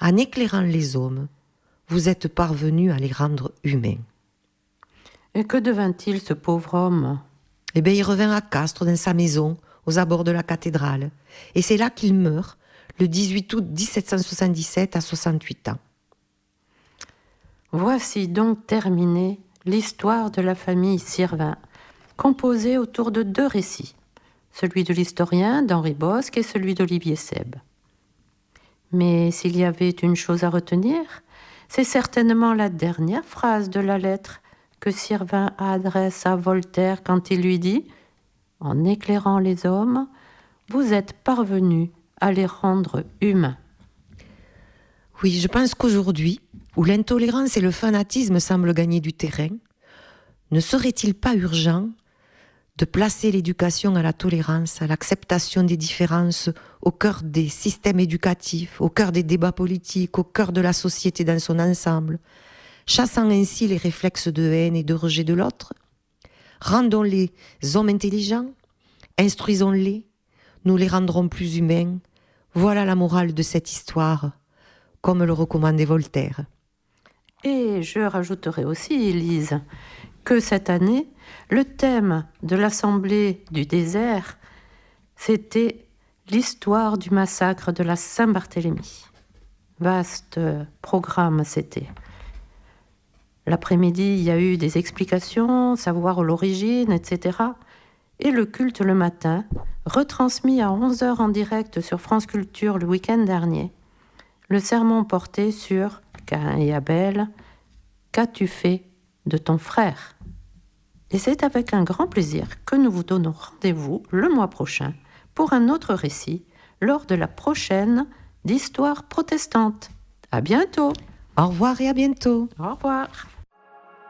En éclairant les hommes, vous êtes parvenus à les rendre humains. Et que devint-il, ce pauvre homme ? Eh bien, il revint à Castres, dans sa maison, aux abords de la cathédrale. Et c'est là qu'il meurt, le 18 août 1777, à 68 ans. Voici donc terminée l'histoire de la famille Sirvin, composée autour de 2 récits, celui de l'historien d'Henri Bosc et celui d'Olivier Sèbe. Mais s'il y avait une chose à retenir, c'est certainement la dernière phrase de la lettre que Sirvin adresse à Voltaire quand il lui dit « En éclairant les hommes, vous êtes parvenus à les rendre humains. » Oui, je pense qu'aujourd'hui, où l'intolérance et le fanatisme semblent gagner du terrain, ne serait-il pas urgent de placer l'éducation à la tolérance, à l'acceptation des différences au cœur des systèmes éducatifs, au cœur des débats politiques, au cœur de la société dans son ensemble, chassant ainsi les réflexes de haine et de rejet de l'autre? Rendons-les hommes intelligents, instruisons-les, nous les rendrons plus humains. Voilà la morale de cette histoire, comme le recommandait Voltaire. Et je rajouterai aussi, Élise, que cette année, le thème de l'Assemblée du désert, c'était l'histoire du massacre de la Saint-Barthélemy. Vaste programme, c'était. L'après-midi, il y a eu des explications, savoir l'origine, etc. Et le culte le matin, retransmis à 11h en direct sur France Culture le week-end dernier. Le sermon portait sur Caïn et Abel, qu'as-tu fait de ton frère ? Et c'est avec un grand plaisir que nous vous donnons rendez-vous le mois prochain pour un autre récit lors de la prochaine d'Histoire protestante. À bientôt. Au revoir et à bientôt. Au revoir.